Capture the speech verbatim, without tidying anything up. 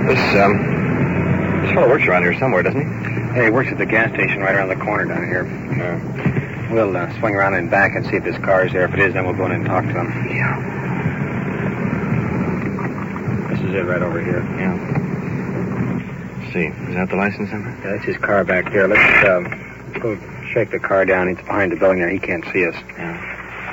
This, um... This fellow works around here somewhere, doesn't he? Yeah, he works at the gas station right around the corner down here. Uh, we'll uh, swing around and back and see if this car is there. If it is, then we'll go in and talk to him. Yeah. This is it right over here. Yeah. Let's see. Is that the license number? Yeah, that's his car back there. Let's, uh, let's go shake the car down. It's behind the building there. He can't see us. Yeah.